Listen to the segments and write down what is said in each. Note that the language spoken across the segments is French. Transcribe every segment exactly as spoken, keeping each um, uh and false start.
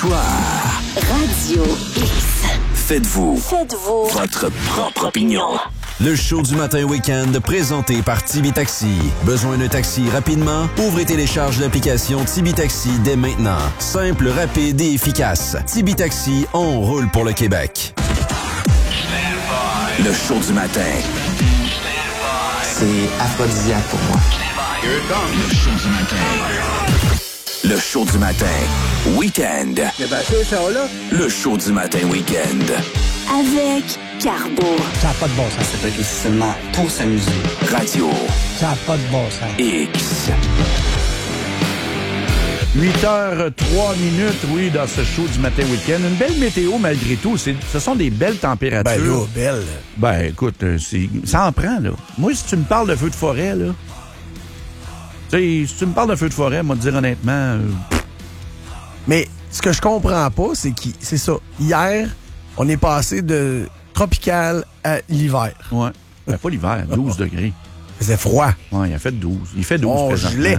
Bonsoir. Radio X. Faites-vous. Faites-vous. Votre propre opinion. Le show du matin week-end présenté par Tibi Taxi. Besoin d'un taxi rapidement? Ouvrez et télécharge l'application Tibi Taxi dès maintenant. Simple, rapide et efficace. Tibi Taxi, on roule pour le Québec. Le show du matin. C'est aphrodisiaque pour moi. Le show du matin. Le show du matin. Week-end. Eh ben, c'est ça, là. Le show du matin week-end. Avec Carbo. Ça n'a pas de bon sens. Ça peut être aussi seulement pour s'amuser. Radio Ça n'a pas de bon sens. X. huit heures trois minutes, oui, dans ce show du matin week-end. Une belle météo, malgré tout. C'est, ce sont des belles températures. Ben là, belle. Ben, écoute, euh, c'est, ça en prend, là. Moi, si tu me parles de feu de forêt, là... Tu sais, si tu me parles de feu de forêt, moi, te dire honnêtement... euh, Mais ce que je comprends pas, c'est que c'est ça. Hier, on est passé de tropical à l'hiver. ouais. Ben, pas l'hiver, douze degrés. C'est froid. Ouais, il a fait douze. Il fait douze On présentement. gelait. là.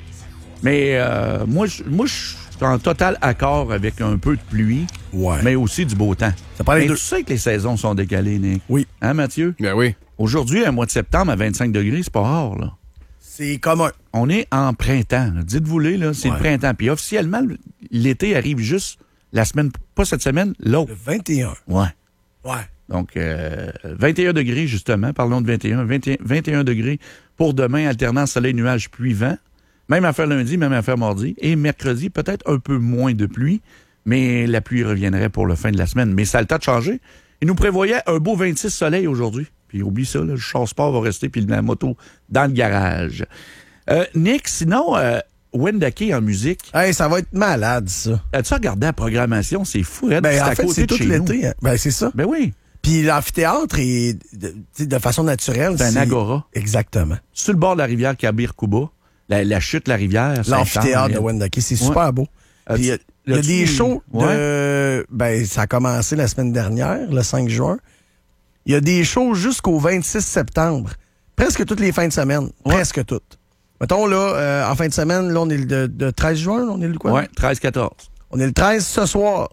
Mais euh, moi, je moi, je suis en total accord avec un peu de pluie, Ouais. mais aussi du beau temps. Ça prend les Mais deux. tu sais que les saisons sont décalées, Nick. Oui. Hein, Mathieu? Ben oui. Aujourd'hui, un mois de septembre à vingt-cinq degrés, c'est pas rare, là. C'est commun. On est en printemps. là. Dites-vous-les, là, c'est Ouais. le printemps. Puis officiellement, l'été arrive juste la semaine, pas cette semaine, l'autre. Le vingt et un. Ouais. Ouais. Donc, euh, vingt et un degrés, justement. Parlons de vingt et un. vingt et un, vingt et un degrés pour demain, alternant soleil, nuages, pluie, vent. Même affaire lundi, même affaire mardi. Et mercredi, peut-être un peu moins de pluie, mais la pluie reviendrait pour la fin de la semaine. Mais ça a le temps de changer. Il nous prévoyait un beau vingt-six soleil aujourd'hui. Puis oublie ça, là, le char sport va rester, puis la moto dans le garage. Euh, Nick, sinon, euh, Wendake en musique, Hey, ça va être malade, ça. as-tu regardé la programmation? C'est fou, Red. Ben, c'est en à fait, côté c'est de tout chez l'été. nous. hein. Ben, c'est ça. Ben oui, Puis l'amphithéâtre est de, tu sais, de façon naturelle. c'est un agora. Exactement. Sur le bord de la rivière Kabir-Kuba, la, la chute de la rivière. L'amphithéâtre de Saint-Jean, Wendake, c'est super beau. As-tu- Puis il y a, il y a l'as-tu- des shows de... Ouais. Ben, ça a commencé la semaine dernière, le cinq juin. Il y a des shows jusqu'au vingt-six septembre. Presque toutes les fins de semaine. Ouais. Presque toutes. Mettons, là, euh, en fin de semaine, là, on est le de, de treize juin, là, on est le quoi? Ouais, treize quatorze. On est le treize ce soir.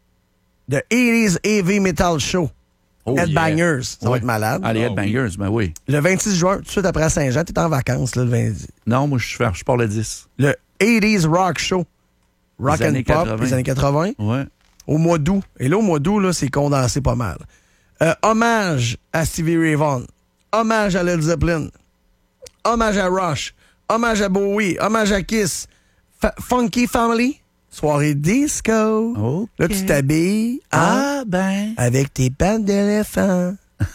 The eighties A V Metal Show. Oh, Headbangers. Ça va Ouais. être malade. Ah, les Ah, Headbangers, ben oui. Le vingt-six juin, tout de suite après Saint-Jean, t'es en vacances, là, le vingt. Non, moi, je fais- je pars le dix. Le eighties Rock Show. Rock Les and années Pop, quatre-vingts. les années quatre-vingts. Ouais. Au mois d'août. Et là, au mois d'août, là, c'est condensé pas mal. Euh, hommage à Stevie Ray Vaughan. Hommage à Led Zeppelin. Hommage à Rush. Hommage à Bowie. Hommage à Kiss. Fa- Funky Family. Soirée disco. OK. Là, tu t'habilles. hein, Ah, ben. avec tes pattes d'éléphant.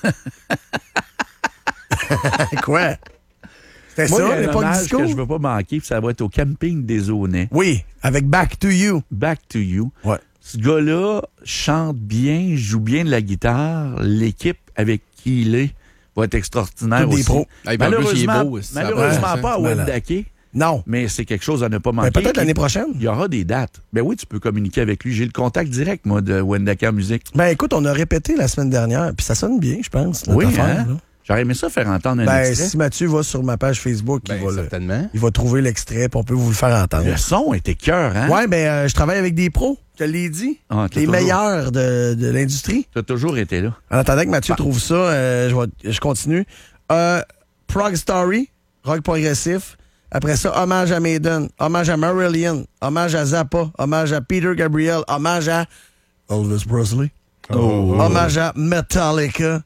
Quoi? C'était Moi, il y ça, a un l'époque hommage disco? que je veux pas manquer, puis ça va être au camping des Aunais. Oui, avec Back to You. Back to You. Ouais. Ce gars-là chante bien, joue bien de la guitare. L'équipe avec qui il est va être extraordinaire Tous des aussi. pros. Hey, puis en plus, il est malheureusement, beau, ça va, malheureusement ça. pas à Malade. Wendake, Non. mais c'est quelque chose à ne pas manquer. Ben, peut-être l'année prochaine. Il y aura des dates. Ben oui, tu peux communiquer avec lui. J'ai le contact direct, moi, de Wendake en musique. Ben écoute, on a répété la semaine dernière, puis ça sonne bien, je pense. notre Oui, affaire, hein? là. J'aurais aimé ça faire entendre un Ben, extrait. si Mathieu va sur ma page Facebook, Ben, il, va le- certainement. il va trouver l'extrait, puis on peut vous le faire entendre. Le son était cœur, hein? Ouais, ben, euh, je travaille avec des pros, je te l'ai dit. Ah, t'as les toujours- meilleurs de, de l'industrie. T'as toujours été là. En attendant que Mathieu Bah. trouve ça, euh, je, vais- je continue. Euh, Prog Story, rock progressif. Après ça, hommage à Maiden, hommage à Marillion, hommage à Zappa, hommage à Peter Gabriel, hommage à Elvis Presley, Oh. hommage à Metallica,